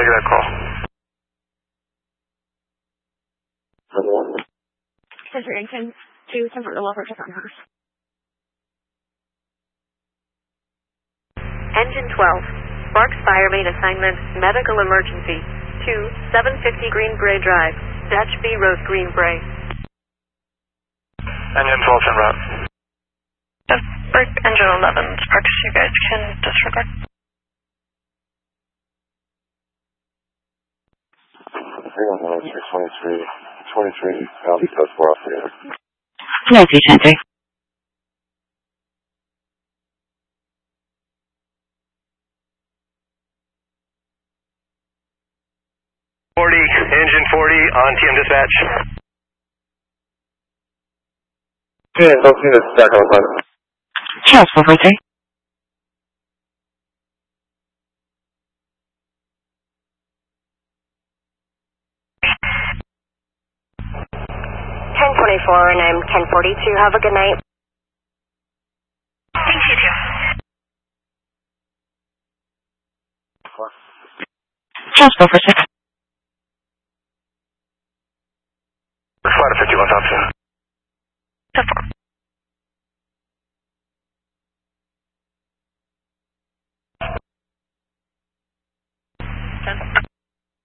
Take that call. Center Engine to convert the local to Farmhouse. Engine 12. Sparks Fire Main Assignment, Medical Emergency. 750 Greenbrae Drive. Dash B Road, Greenbrae. Engine 12 en route. Engine 11, Sparks, you guys can disregard. Twenty-three, Southeast Coast 4 Operator. Northeast Center. Engine 40 on TM dispatch. Yeah, don't see this back on the planet. Charles 443. and I'm 1042. Have a good night. Thank you, too. Charles 446.